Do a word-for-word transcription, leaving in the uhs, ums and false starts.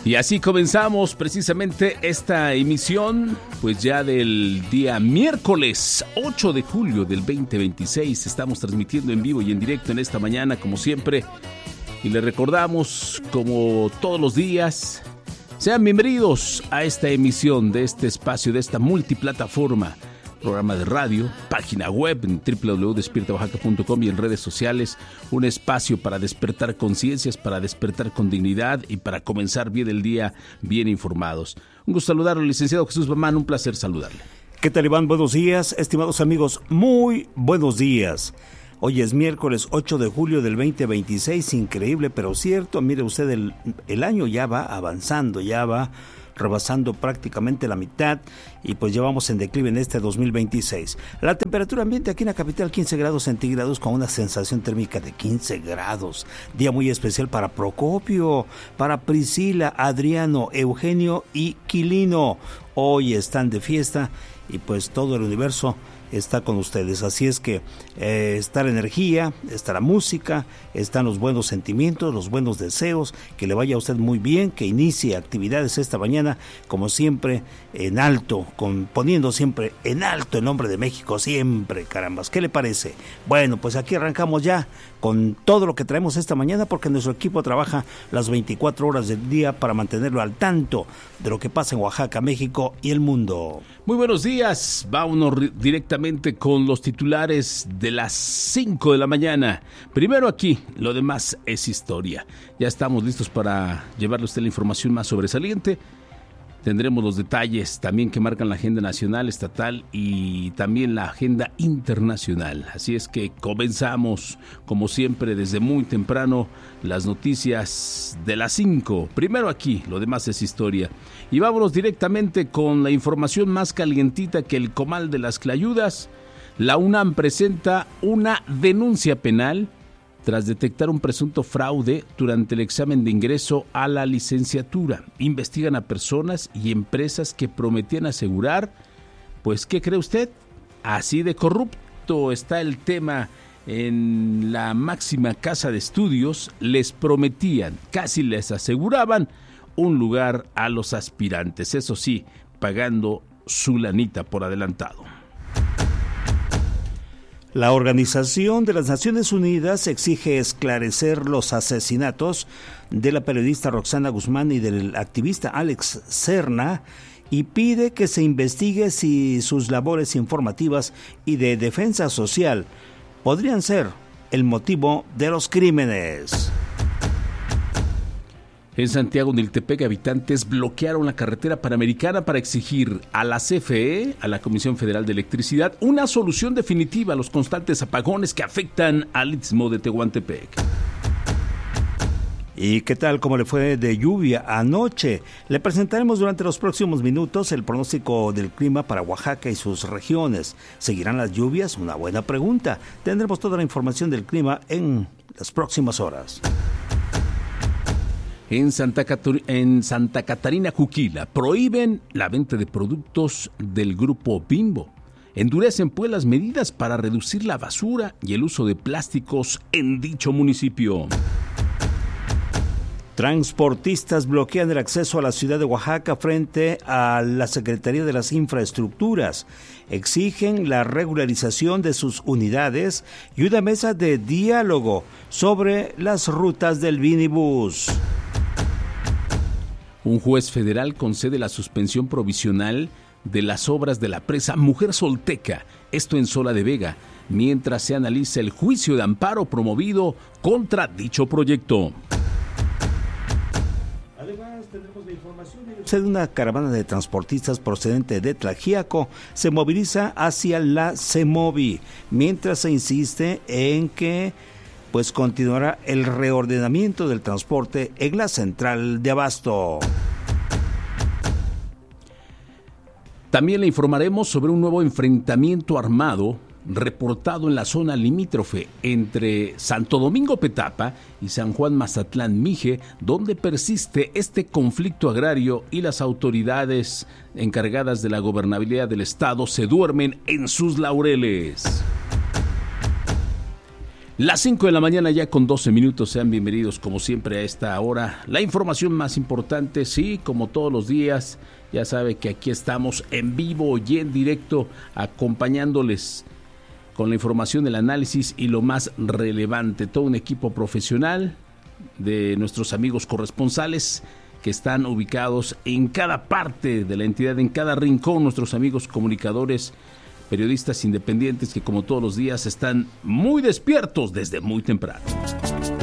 Y así comenzamos precisamente esta emisión, pues ya del día miércoles ocho de julio del veinte veintiséis. Estamos transmitiendo en vivo y en directo en esta mañana, como siempre. Y les recordamos, como todos los días, sean bienvenidos a esta emisión de este espacio, de esta multiplataforma, programa de radio, página web en doble u doble u doble u punto despierta oaxaca punto com y en redes sociales, un espacio para despertar conciencias, para despertar con dignidad y para comenzar bien el día bien informados. Un gusto saludarlo, licenciado Jesús Bamán, un placer saludarle. ¿Qué tal, Iván? Buenos días, estimados amigos, muy buenos días. Hoy es miércoles ocho de julio del veinte veintiséis, increíble pero cierto. Mire usted, el, el año ya va avanzando, ya va rebasando prácticamente la mitad y pues llevamos en declive en este dos mil veintiséis. La temperatura ambiente aquí en la capital quince grados centígrados con una sensación térmica de quince grados. Día muy especial para Procopio, para Priscila, Adriano, Eugenio y Quilino. Hoy están de fiesta y pues todo el universo está con ustedes, así es que eh, está la energía, está la música, están los buenos sentimientos, los buenos deseos, que le vaya a usted muy bien, que inicie actividades esta mañana, como siempre, en alto, con, poniendo siempre en alto el nombre de México, siempre, carambas, ¿qué le parece? Bueno, pues aquí arrancamos ya con todo lo que traemos esta mañana, porque nuestro equipo trabaja las veinticuatro horas del día para mantenerlo al tanto de lo que pasa en Oaxaca, México y el mundo. Muy buenos días, vámonos directamente con los titulares de las cinco de la mañana. Primero aquí, lo demás es historia. Ya estamos listos para llevarle a usted la información más sobresaliente. Tendremos los detalles también que marcan la agenda nacional, estatal y también la agenda internacional. Así es que comenzamos, como siempre, desde muy temprano, las noticias de las cinco. Primero aquí, lo demás es historia. Y vámonos directamente con la información más calientita que el comal de las clayudas. La UNAM presenta una denuncia penal tras detectar un presunto fraude durante el examen de ingreso a la licenciatura. Investigan a personas y empresas que prometían asegurar, pues, ¿qué cree usted? Así de corrupto está el tema en la máxima casa de estudios. Les prometían, casi les aseguraban, un lugar a los aspirantes, eso sí, pagando su lanita por adelantado. La Organización de las Naciones Unidas exige esclarecer los asesinatos de la periodista Roxana Guzmán y del activista Alex Serna y pide que se investigue si sus labores informativas y de defensa social podrían ser el motivo de los crímenes. En Santiago Niltepec, habitantes bloquearon la carretera panamericana para exigir a la C F E, a la Comisión Federal de Electricidad, una solución definitiva a los constantes apagones que afectan al Istmo de Tehuantepec. ¿Y qué tal? ¿Cómo le fue de lluvia anoche? Le presentaremos durante los próximos minutos el pronóstico del clima para Oaxaca y sus regiones. ¿Seguirán las lluvias? Una buena pregunta. Tendremos toda la información del clima en las próximas horas. En Santa, Cator- en Santa Catarina, Juquila, prohíben la venta de productos del grupo Bimbo. Endurecen pues las medidas para reducir la basura y el uso de plásticos en dicho municipio. Transportistas bloquean el acceso a la ciudad de Oaxaca frente a la Secretaría de las Infraestructuras. Exigen la regularización de sus unidades y una mesa de diálogo sobre las rutas del minibús. Un juez federal concede la suspensión provisional de las obras de la presa Mujer Solteca, esto en Sola de Vega, mientras se analiza el juicio de amparo promovido contra dicho proyecto. Además, tendremos la información de una caravana de transportistas procedente de Tlaxiaco se moviliza hacia la CEMOVI, mientras se insiste en que pues continuará el reordenamiento del transporte en la central de Abasto. También le informaremos sobre un nuevo enfrentamiento armado reportado en la zona limítrofe entre Santo Domingo Petapa y San Juan Mazatlán Mije, donde persiste este conflicto agrario y las autoridades encargadas de la gobernabilidad del estado se duermen en sus laureles. Las cinco de la mañana ya con doce minutos, sean bienvenidos como siempre a esta hora. La información más importante, sí, como todos los días, ya sabe que aquí estamos en vivo y en directo acompañándoles con la información, el análisis y lo más relevante. Todo un equipo profesional de nuestros amigos corresponsales que están ubicados en cada parte de la entidad, en cada rincón, nuestros amigos comunicadores, periodistas independientes que como todos los días están muy despiertos desde muy temprano.